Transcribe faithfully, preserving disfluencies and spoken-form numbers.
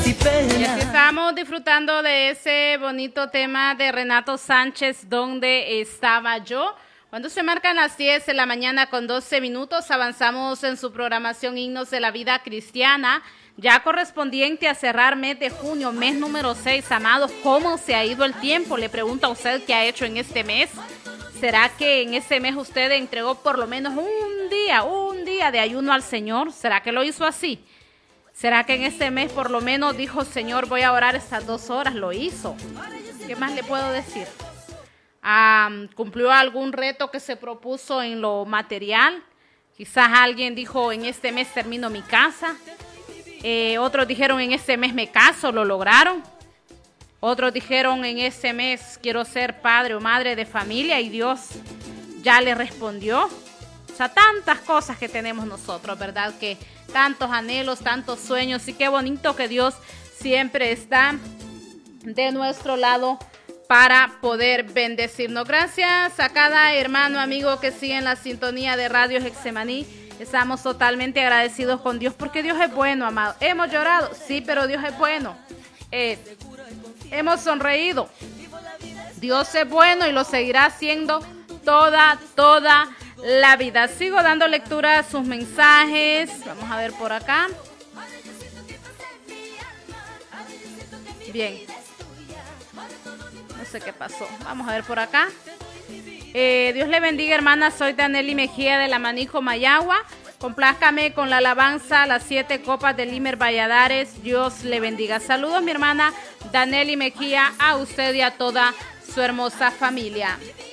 Y así estamos disfrutando de ese bonito tema de Renato Sánchez, ¿Dónde estaba yo? Cuando se marcan las diez de la mañana con doce minutos, avanzamos en su programación Himnos de la Vida Cristiana, ya correspondiente a cerrar mes de junio, mes número seis. Amados, ¿cómo se ha ido el tiempo? Le pregunto a usted qué ha hecho en este mes. ¿Será que en este mes usted entregó por lo menos un día, un día de ayuno al Señor? ¿Será que lo hizo así? ¿Será que en este mes por lo menos dijo, Señor, voy a orar estas dos horas? Lo hizo. ¿Qué más le puedo decir? Um, ¿Cumplió algún reto que se propuso en lo material? Quizás alguien dijo, en este mes termino mi casa. Eh, otros dijeron, en este mes me caso, lo lograron. Otros dijeron, en este mes quiero ser padre o madre de familia, y Dios ya le respondió. O sea, tantas cosas que tenemos nosotros, ¿verdad? Que tantos anhelos, tantos sueños, y qué bonito que Dios siempre está de nuestro lado para poder bendecirnos. Gracias a cada hermano, amigo que sigue en la sintonía de Radio Getsemaní. Estamos totalmente agradecidos con Dios porque Dios es bueno, amado. Hemos llorado, sí, pero Dios es bueno. Eh, hemos sonreído. Dios es bueno y lo seguirá haciendo toda, toda la vida. Sigo dando lectura a sus mensajes. Vamos a ver por acá. Bien. No sé qué pasó. Vamos a ver por acá. Eh, Dios le bendiga, hermana. Soy Danely Mejía de la Manijo, Mayagua. Complázcame con la alabanza Las siete copas de Limer Valladares. Dios le bendiga. Saludos, mi hermana Danely Mejía, a usted y a toda su hermosa familia.